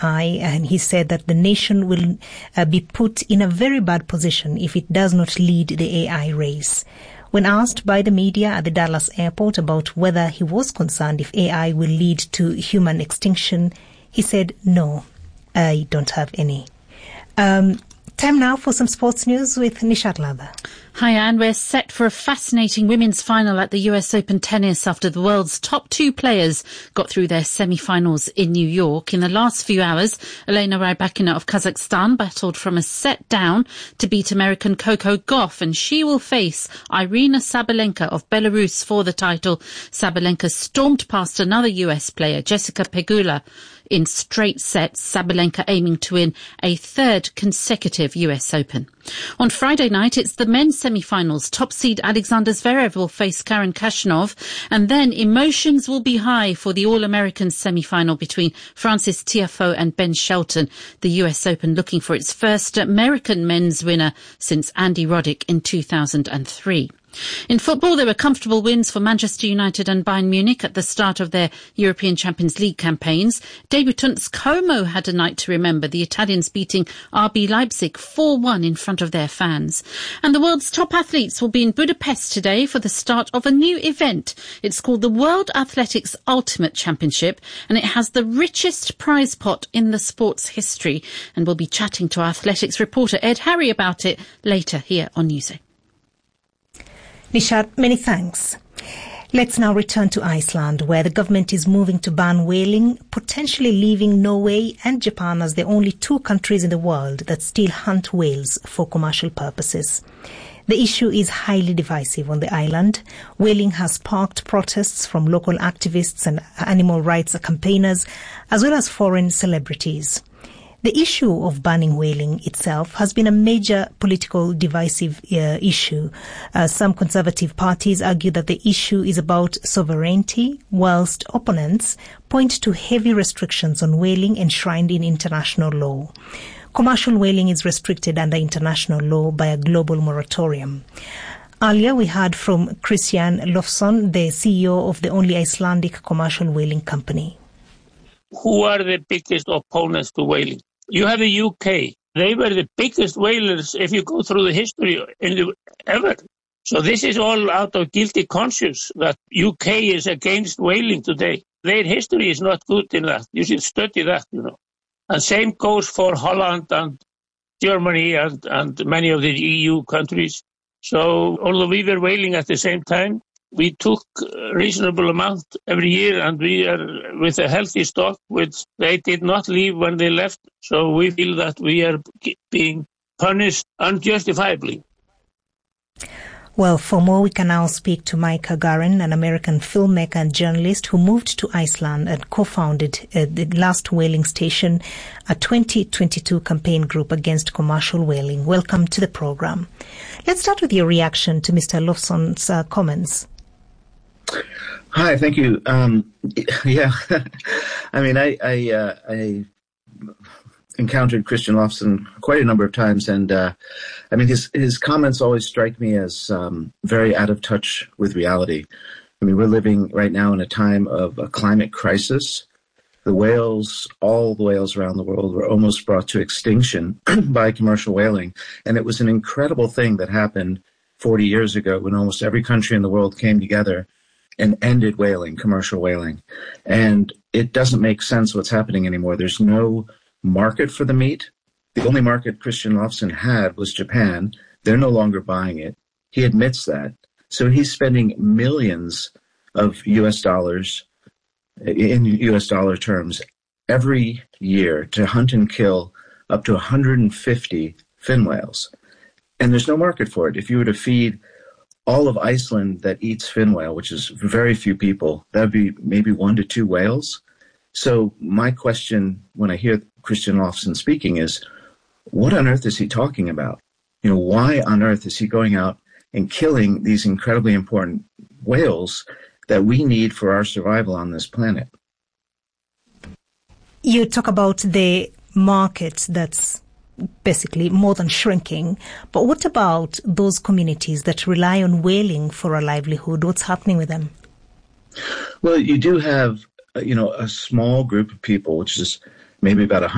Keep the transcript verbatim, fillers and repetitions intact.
I, and he said that the nation will uh, be put in a very bad position if it does not lead the A I race. When asked by the media at the Dallas airport about whether he was concerned if A I will lead to human extinction, he said, no, I don't have any. Um, time now for some sports news with Nishat Latha. Hi, Anne. We're set for a fascinating women's final at the U S Open tennis after the world's top two players got through their semi-finals in New York. In the last few hours, Elena Rybakina of Kazakhstan battled from a set down to beat American Coco Gauff, and she will face Irina Sabalenka of Belarus for the title. Sabalenka stormed past another U S player, Jessica Pegula, in straight sets, Sabalenka aiming to win a third consecutive U S Open. On Friday night, it's the men's semi-finals. Top seed Alexander Zverev will face Karen Khachanov, and then emotions will be high for the All-American semi-final between Francis Tiafoe and Ben Shelton. The U S Open looking for its first American men's winner since Andy Roddick in two thousand three. In football, there were comfortable wins for Manchester United and Bayern Munich at the start of their European Champions League campaigns. Debutants Como had a night to remember, the Italians beating R B Leipzig four one in front of their fans. And the world's top athletes will be in Budapest today for the start of a new event. It's called the World Athletics Ultimate Championship, and it has the richest prize pot in the sport's history. And we'll be chatting to our athletics reporter Ed Harry about it later here on Newsay. Nishat, many thanks. Let's now return to Iceland, where the government is moving to ban whaling, potentially leaving Norway and Japan as the only two countries in the world that still hunt whales for commercial purposes. The issue is highly divisive on the island. Whaling has sparked protests from local activists and animal rights campaigners, as well as foreign celebrities. The issue of banning whaling itself has been a major political divisive uh, issue. Uh, some conservative parties argue that the issue is about sovereignty, whilst opponents point to heavy restrictions on whaling enshrined in international law. Commercial whaling is restricted under international law by a global moratorium. Earlier, we heard from Christian Lofsson, the C E O of the only Icelandic commercial whaling company. Who are the biggest opponents to whaling? You have the U K. They were the biggest whalers if you go through the history in the, ever. So this is all out of guilty conscience that U K is against whaling today. Their history is not good in that. You should study that, you know. And same goes for Holland and Germany and, and many of the E U countries. So although we were whaling at the same time, we took a reasonable amount every year, and we are with a healthy stock, which they did not leave when they left. So we feel that we are being punished unjustifiably. Well, for more, we can now speak to Mike Hagarin, an American filmmaker and journalist who moved to Iceland and co-founded uh, the Last Whaling Station, a twenty twenty-two campaign group against commercial whaling. Welcome to the program. Let's start with your reaction to Mister Lofsson's uh, comments. Hi, thank you. Um, yeah, I mean, I I, uh, I encountered Christian Lofsson quite a number of times, and uh, I mean, his his comments always strike me as um, very out of touch with reality. I mean, we're living right now in a time of a climate crisis. The whales, all the whales around the world, were almost brought to extinction by commercial whaling, and it was an incredible thing that happened forty years ago when almost every country in the world came together and ended whaling, commercial whaling. And it doesn't make sense what's happening anymore. There's no market for the meat. The only market Christian Lofsson had was Japan. They're no longer buying it. He admits that. So he's spending millions of U S dollars in U S dollar terms every year to hunt and kill up to one hundred fifty fin whales. And there's no market for it. If you were to feed all of Iceland that eats fin whale, which is very few people, that would be maybe one to two whales. So my question when I hear Christian Lofsson speaking is, what on earth is he talking about? You know, why on earth is he going out and killing these incredibly important whales that we need for our survival on this planet? You talk about the market that's basically more than shrinking, but what about those communities that rely on whaling for a livelihood? What's happening with them? Well, you do have, you know, a small group of people, which is maybe about one hundred